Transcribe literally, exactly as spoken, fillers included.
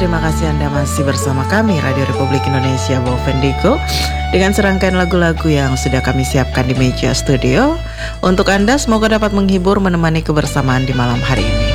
terima kasih Anda masih bersama kami Radio Republik Indonesia Bovendigo dengan serangkaian lagu-lagu yang sudah kami siapkan di meja studio. Untuk Anda semoga dapat menghibur, menemani kebersamaan di malam hari ini.